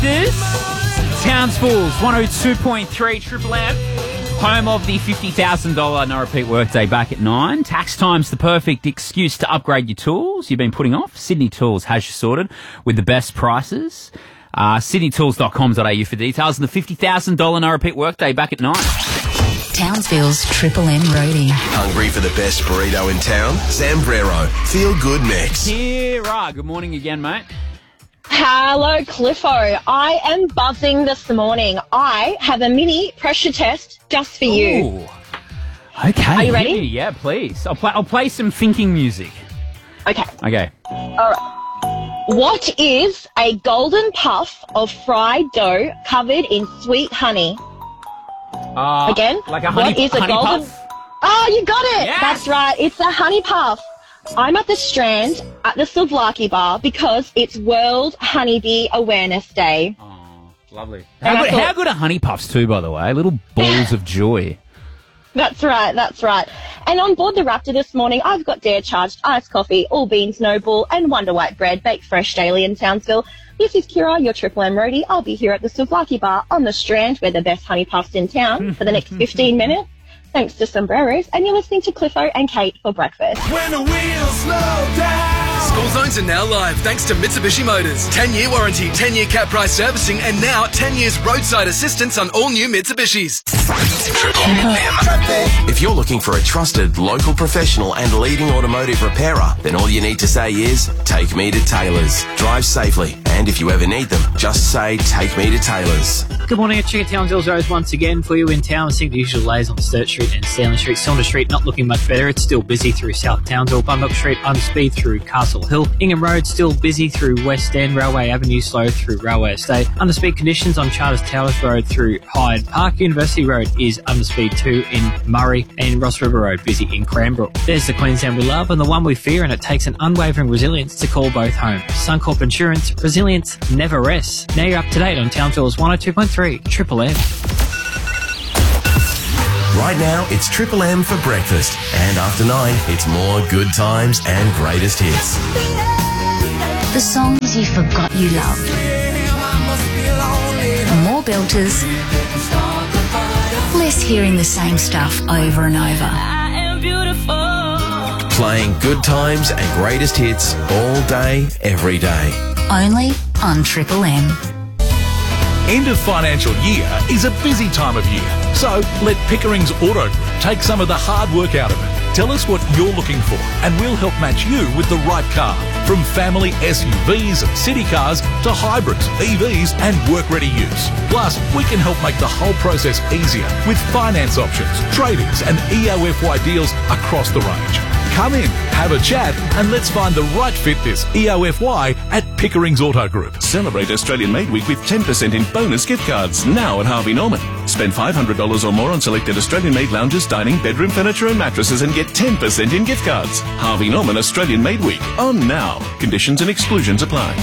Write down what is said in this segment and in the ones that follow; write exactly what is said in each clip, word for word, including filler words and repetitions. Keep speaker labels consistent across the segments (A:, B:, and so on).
A: Raptors. Townsville's one oh two point three Triple M. Home of the fifty thousand dollars no repeat workday back at nine. Tax time's the perfect excuse to upgrade your tools you've been putting off. Sydney Tools has you sorted with the best prices. Uh, sydney tools dot com dot a u for details. And the fifty thousand dollars no repeat workday back at nine.
B: Townsville's Triple M Roadie.
C: Hungry for the best burrito in town? Zambrero. Feel good mix.
A: Kira, good morning again, mate.
D: Hello, Cliffo. I am buzzing this morning. I have a mini pressure test just for you.
A: Ooh. Okay.
D: Are you ready?
A: Yeah, please. I'll play. I'll play some thinking music.
D: Okay.
A: Okay.
D: All right. What is a golden puff of fried dough covered in sweet honey?
A: Uh,
D: Again?
A: like a honey,
D: what is a
A: honey
D: golden?
A: puff?
D: Oh, you got it.
A: Yes!
D: That's right. It's a honey puff. I'm at the Strand at the Souvlaki Bar because it's World Honeybee Awareness Day.
A: Oh, lovely.
D: And
A: How
D: I
A: good,
D: thought-
A: how good are honey puffs too, by the way? Little balls of joy.
D: That's right, that's right. And on board the Raptor this morning, I've got Dare Charged iced coffee, all beans, no bull, and Wonder White bread, baked fresh daily in Townsville. This is Kira, your Triple M roadie. I'll be here at the Souvlaki Bar on the Strand, where the best honey puffs in town, for the next fifteen minutes. Thanks to Sombreros, and you're listening to Cliffo and Kate for breakfast.
E: When the wheels slow down. School zones are now live thanks to Mitsubishi Motors. ten-year warranty, ten-year cap price servicing, and now ten years roadside assistance on all new Mitsubishis.
C: If you're looking for a trusted local professional and leading automotive repairer, then all you need to say is, take me to Taylor's. Drive safely, and if you ever need them, just say, take me to Taylor's.
F: Good morning, it's Chicken Townsville's Rose once again for you in town. Seeing the usual delays on Sturt Street and Stanley Street. Saunders Street not looking much better. It's still busy through South Townsville. Bundock Street on speed through Castle Hill. Ingham Road still busy through West End. Railway Avenue slow through Railway Estate. Underspeed conditions on Charters Towers Road through Hyde Park. University Road is underspeed too in Murray, and Ross River Road busy in Cranbrook. There's the Queensland we love and the one we fear, and it takes an unwavering resilience to call both home. Suncorp Insurance, resilience never rests. Now you're up to date on Townsville's one oh two point three Triple M.
C: Right now, it's Triple M for breakfast. And after nine, it's more good times and greatest hits.
B: The songs you forgot you loved. More belters. Less hearing the same stuff over and over.
C: Playing good times and greatest hits all day, every day.
B: Only on Triple M.
G: End of financial year is a busy time of year, so let Pickering's Auto Group take some of the hard work out of it. Tell us what you're looking for and we'll help match you with the right car. From family S U Vs and city cars to hybrids, E Vs and work-ready use. Plus, we can help make the whole process easier with finance options, trade-ins and E O F Y deals across the range. Come in, have a chat, and let's find the right fit this E O F Y at Pickering's Auto Group.
H: Celebrate Australian Made Week with ten percent in bonus gift cards now at Harvey Norman. Spend five hundred dollars or more on selected Australian Made lounges, dining, bedroom furniture and mattresses and get ten percent in gift cards. Harvey Norman Australian Made Week on now. Conditions and exclusions apply.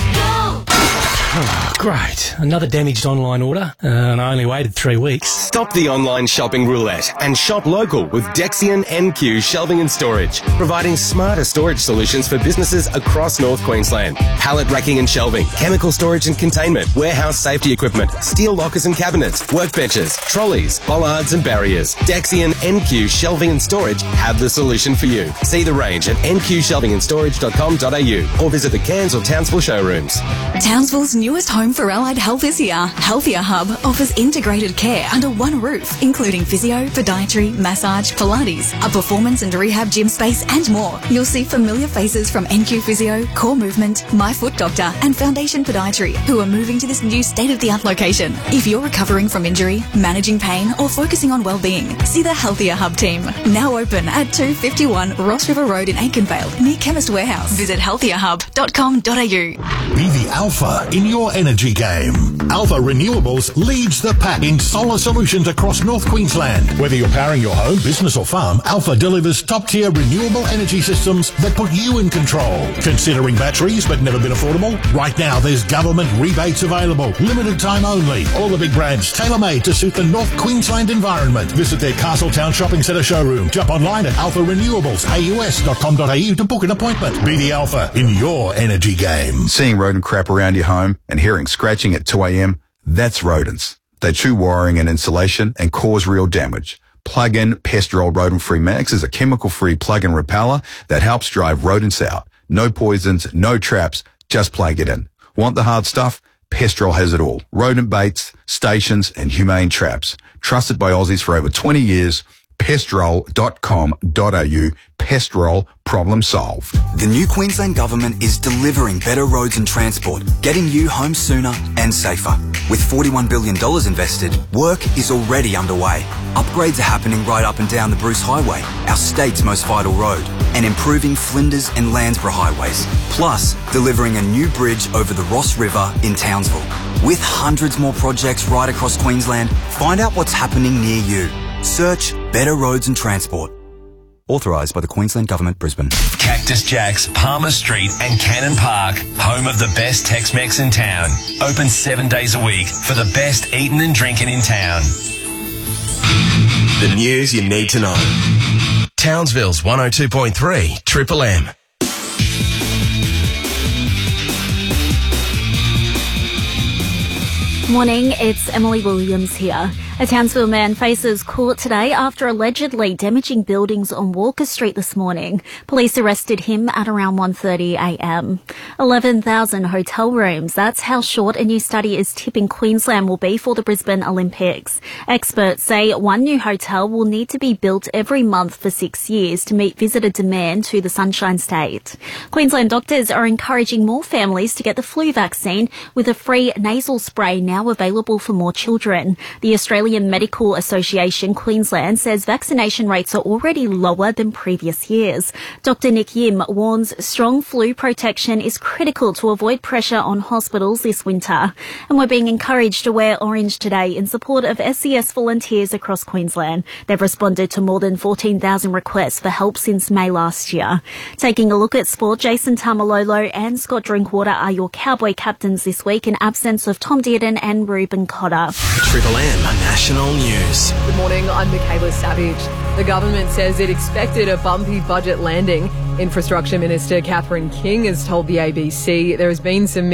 I: Oh, great. Another damaged online order, uh, and I only waited three weeks.
J: Stop the online shopping roulette and shop local with Dexian N Q Shelving and Storage, providing smarter storage solutions for businesses across North Queensland. Pallet racking and shelving, chemical storage and containment, warehouse safety equipment, steel lockers and cabinets, workbenches, trolleys, bollards and barriers. Dexian N Q Shelving and Storage have the solution for you. See the range at n q shelving and storage dot com dot a u or visit the Cairns or Townsville showrooms.
K: Townsville's newest home for allied health is here. Healthier Hub offers integrated care under one roof, including physio, podiatry, massage, Pilates, a performance and rehab gym space, and more. You'll see familiar faces from N Q Physio, Core Movement, My Foot Doctor, and Foundation Podiatry, who are moving to this new state-of-the-art location. If you're recovering from injury, managing pain, or focusing on well-being, see the Healthier Hub team. Now open at two fifty-one Ross River Road in Aikenvale, near Chemist Warehouse. Visit healthier hub dot com dot a u.
L: Be the alpha in your energy game. Alpha Renewables leads the pack in solar solutions across North Queensland. Whether you're powering your home, business or farm, Alpha delivers top-tier renewable energy systems that put you in control. Considering batteries but never been affordable? Right now there's government rebates available. Limited time only. All the big brands tailor-made to suit the North Queensland environment. Visit their Castletown Shopping Centre showroom. Jump online at alpha renewables a u s dot com dot a u to book an appointment. Be the alpha in your energy game.
M: Seeing rodent crap around your home and hearing scratching at two a.m., that's rodents. They chew wiring and insulation and cause real damage. Plug-in Pestrol Rodent-Free Max is a chemical-free plug-in repeller that helps drive rodents out. No poisons, no traps, just plug it in. Want the hard stuff? Pestrol has it all. Rodent baits, stations and humane traps. Trusted by Aussies for over twenty years. Pestrol dot com dot a u. Pestrol, problem solved.
N: The new Queensland Government is delivering better roads and transport, getting you home sooner and safer. With forty-one billion dollars invested, work is already underway. Upgrades are happening right up and down the Bruce Highway, our state's most vital road, and improving Flinders and Landsborough highways. Plus, delivering a new bridge over the Ross River in Townsville. With hundreds more projects right across Queensland, find out what's happening near you. Search Better Roads and Transport. Authorised by the Queensland Government, Brisbane.
C: Cactus Jack's, Palmer Street and Cannon Park, home of the best Tex-Mex in town. Open seven days a week for the best eating and drinking in town. The news you need to know. Townsville's one oh two point three Triple M.
O: Morning, it's Emily Williams here. A Townsville man faces court today after allegedly damaging buildings on Walker Street this morning. Police arrested him at around one thirty a m. eleven thousand hotel rooms. That's how short a new study is tipping Queensland will be for the Brisbane Olympics. Experts say one new hotel will need to be built every month for six years to meet visitor demand to the Sunshine State. Queensland doctors are encouraging more families to get the flu vaccine with a free nasal spray now available for more children. The Australian Medical Association Queensland says vaccination rates are already lower than previous years. Doctor Nick Yim warns strong flu protection is critical to avoid pressure on hospitals this winter. And we're being encouraged to wear orange today in support of S C S volunteers across Queensland. They've responded to more than fourteen thousand requests for help since May last year. Taking a look at sport, Jason Tamalolo and Scott Drinkwater are your Cowboy captains this week in absence of Tom Dearden and Ruben Cotter.
C: Triple M National News.
P: Good morning, I'm Michaela Savage. The government says it expected a bumpy budget landing. Infrastructure Minister Catherine King has told the A B C there has been some